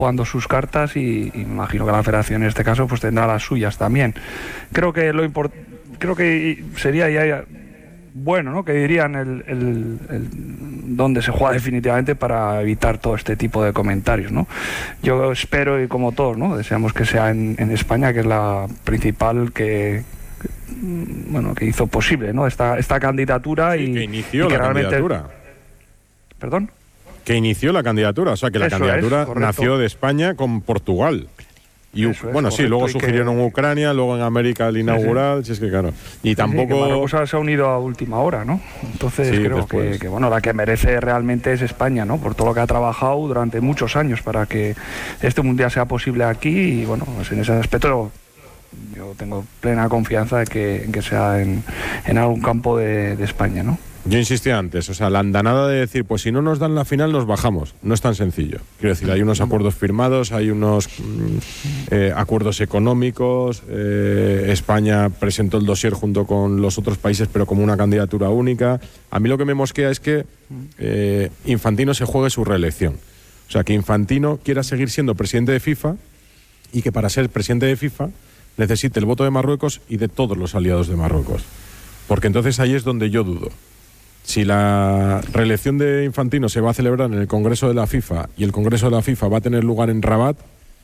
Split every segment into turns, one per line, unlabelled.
jugando sus cartas y imagino que la federación en este caso pues tendrá las suyas también. Creo que creo que sería ya bueno, ¿no?, que dirían el dónde se juega definitivamente para evitar todo este tipo de comentarios, ¿no? Yo espero, y como todos, ¿no?, deseamos que sea en España, que es la principal que hizo posible, ¿no?, esta candidatura,
sí,
y
que inició
que
la candidatura.
¿Perdón?
Que inició la candidatura, o sea que la candidatura nació de España con Portugal. Y sí, luego sugirieron Ucrania, luego en América el inaugural, si es que claro. Y tampoco.
Que Marruecos se ha unido a última hora, ¿no? Entonces creo que la que merece realmente es España, ¿no? Por todo lo que ha trabajado durante muchos años para que este mundial sea posible aquí, y pues en ese aspecto yo tengo plena confianza de que sea en algún campo de España, ¿no?
Yo insistía antes, o sea, la andanada de decir, pues si no nos dan la final nos bajamos, no es tan sencillo. Quiero decir, hay unos acuerdos firmados, hay unos acuerdos económicos, España presentó el dossier junto con los otros países, pero como una candidatura única. A mí lo que me mosquea es que Infantino se juegue su reelección. O sea, que Infantino quiera seguir siendo presidente de FIFA y que para ser presidente de FIFA necesite el voto de Marruecos y de todos los aliados de Marruecos. Porque entonces ahí es donde yo dudo. Si la reelección de Infantino se va a celebrar en el Congreso de la FIFA y el Congreso de la FIFA va a tener lugar en Rabat,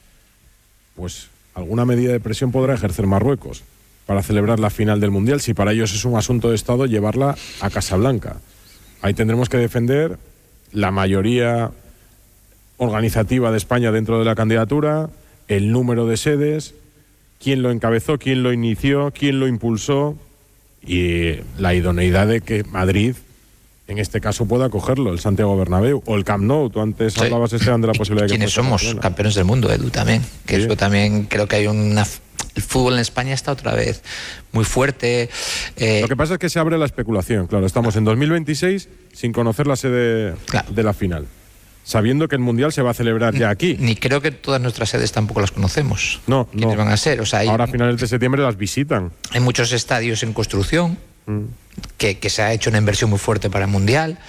pues alguna medida de presión podrá ejercer Marruecos para celebrar la final del Mundial, si para ellos es un asunto de Estado llevarla a Casablanca. Ahí tendremos que defender la mayoría organizativa de España dentro de la candidatura, el número de sedes, quién lo encabezó, quién lo inició, quién lo impulsó y la idoneidad de que Madrid en este caso pueda acogerlo, el Santiago Bernabéu o el Camp Nou. Tú antes hablabas, Esteban, de la posibilidad de que...
¿Quiénes somos? Barcelona. Campeones del mundo, Edu, también. Que eso también creo que hay una... El fútbol en España está otra vez muy fuerte.
Lo que pasa es que se abre la especulación, claro. Estamos en 2026 sin conocer la sede de la final, sabiendo que el Mundial se va a celebrar ya aquí.
Ni creo que todas nuestras sedes tampoco las conocemos.
No.
¿Quiénes van a ser? O sea,
ahora a finales de septiembre las visitan.
Hay muchos estadios en construcción, que se ha hecho una inversión muy fuerte para el Mundial.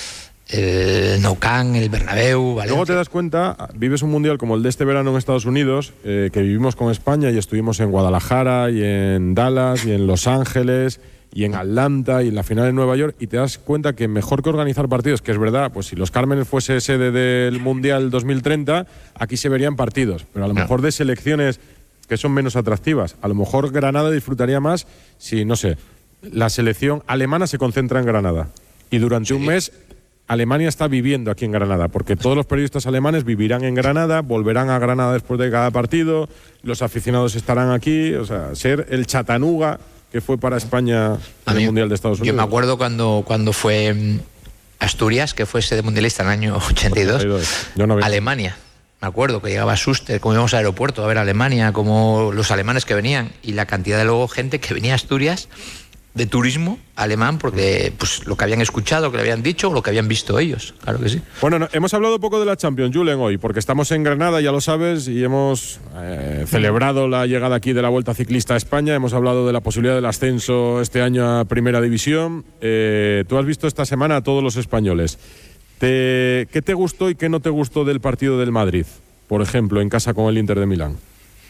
El Nou Camp, el Bernabéu, Valencia.
Luego te das cuenta, vives un Mundial como el de este verano en Estados Unidos, que vivimos con España y estuvimos en Guadalajara y en Dallas y en Los Ángeles y en Atlanta y en la final en Nueva York, y te das cuenta que mejor que organizar partidos, que es verdad, pues si Los Cármenes fuese sede del Mundial 2030, aquí se verían partidos, pero a lo mejor de selecciones que son menos atractivas. A lo mejor Granada disfrutaría más si, no sé, la selección alemana se concentra en Granada y durante un mes Alemania está viviendo aquí en Granada, porque todos los periodistas alemanes vivirán en Granada, volverán a Granada después de cada partido, los aficionados estarán aquí, o sea, ser el Chattanooga que fue para España en el Mundial de Estados Unidos.
Yo me acuerdo cuando fue Asturias, que fue sede mundialista en el año 82,
Yo no
Alemania. Me acuerdo que llegaba Schuster, como íbamos al aeropuerto a ver Alemania, como los alemanes que venían, y la cantidad de luego gente que venía a Asturias de turismo alemán, porque pues lo que habían escuchado, lo que le habían dicho o lo que habían visto ellos, claro que sí.
Bueno, hemos hablado poco de la Champions, Julen, hoy, porque estamos en Granada, ya lo sabes, y hemos celebrado la llegada aquí de la Vuelta Ciclista a España, hemos hablado de la posibilidad del ascenso este año a Primera División. Tú has visto esta semana a todos los españoles. ¿Qué te gustó y qué no te gustó del partido del Madrid, por ejemplo, en casa con el Inter de Milán?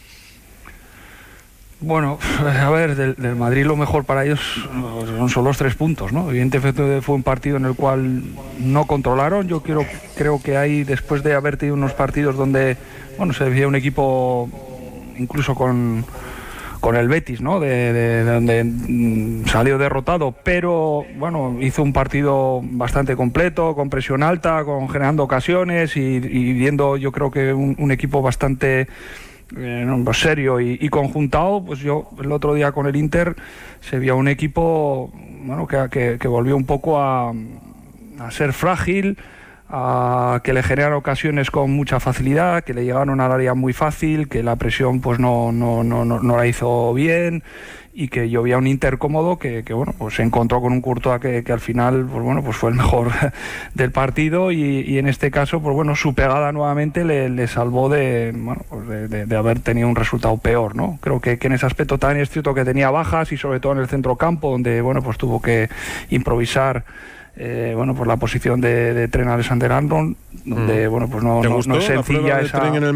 Bueno, a ver, del Madrid lo mejor para ellos son los 3 puntos, ¿no? Evidentemente fue un partido en el cual no controlaron. Yo creo que hay, después de haber tenido unos partidos donde, bueno, se veía un equipo incluso con el Betis, ¿no? De donde salió derrotado, pero bueno, hizo un partido bastante completo, con presión alta, generando ocasiones y viendo, yo creo que un equipo bastante serio y conjuntado. Pues yo el otro día con el Inter se vio un equipo, bueno, que volvió un poco a ser frágil, a que le generan ocasiones con mucha facilidad, que le llegaron al área muy fácil, que la presión pues no la hizo bien, y que yo veía un Inter cómodo que bueno, pues se encontró con un Courtois que al final pues bueno, pues fue el mejor del partido, y en este caso pues bueno, su pegada nuevamente le salvó de haber tenido un resultado peor, ¿no? Creo que en ese aspecto también es cierto que tenía bajas, y sobre todo en el centrocampo, donde bueno, pues tuvo que improvisar por la posición de Trent Alexander-Arnold, donde bueno, pues no es sencilla esa...